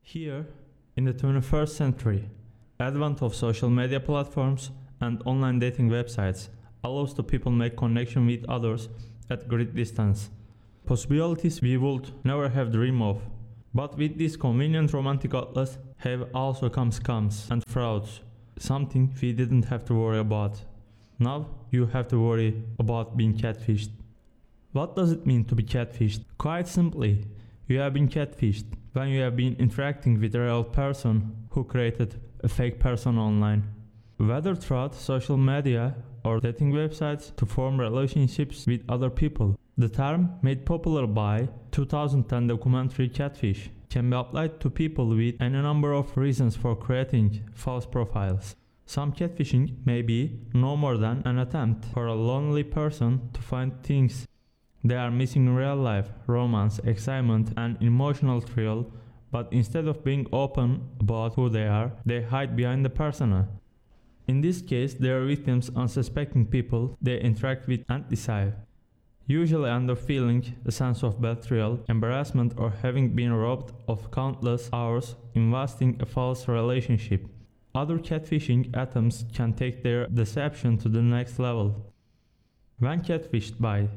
Here, in the 21st century, advent of social media platforms and online dating websites allows the people make connection with others at great distance. Possibilities we would never have dreamed of. But with this convenient romantic outlet have also come scams and frauds, something we didn't have to worry about. Now you have to worry about being catfished. What does it mean to be catfished? Quite simply, you have been catfished when you have been interacting with a real person who created a fake person online. Whether through social media or dating websites to form relationships with other people. The term, made popular by 2010 documentary Catfish, can be applied to people with any number of reasons for creating false profiles. Some catfishing may be no more than an attempt for a lonely person to find things they are missing in real life, romance, excitement, and emotional thrill, but instead of being open about who they are, they hide behind the persona. In this case, they are victims unsuspecting people they interact with and deceive. Usually end up feeling a sense of betrayal, embarrassment, or having been robbed of countless hours investing a false relationship. Other catfishing attempts can take their deception to the next level. When catfished by.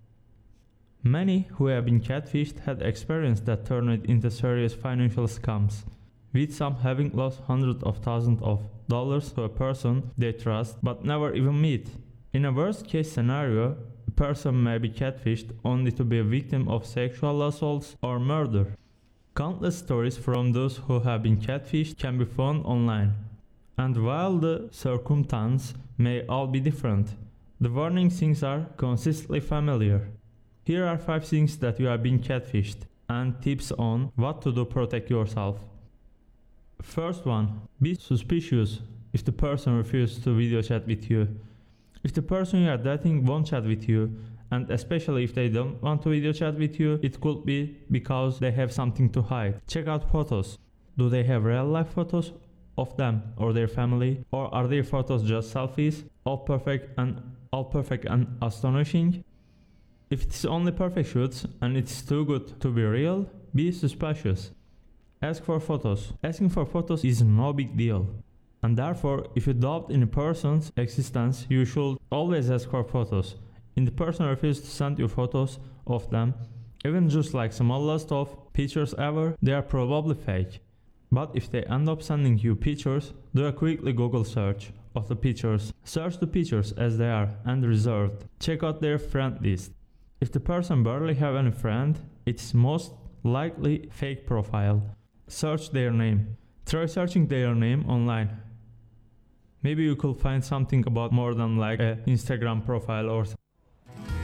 Many who have been catfished had experience that turned into serious financial scams, with some having lost hundreds of thousands of dollars to a person they trust but never even meet. In a worst case scenario, a person may be catfished only to be a victim of sexual assaults or murder. Countless stories from those who have been catfished can be found online. And while the circumstances may all be different, the warning signs are consistently familiar. Here are 5 things that you are being catfished and tips on what to do to protect yourself. First one, be suspicious if the person refuses to video chat with you. If the person you are dating won't chat with you, and especially if they don't want to video chat with you, it could be because they have something to hide. Check out photos. Do they have real life photos of them or their family, or are their photos just selfies, all perfect and astonishing? If it is only perfect shoots and it's too good to be real, be suspicious. Ask for photos. Asking for photos is no big deal. And therefore, if you doubt in a person's existence, you should always ask for photos. If the person refuses to send you photos of them, even just like smallest of pictures ever, they are probably fake. But if they end up sending you pictures, do a quickly Google search of the pictures. Search the pictures as they are and reserved. Check out their friend list. If the person barely have any friend, it's most likely fake profile. Search their name. Try searching their name online. Maybe you could find something about more than like an Instagram profile or something.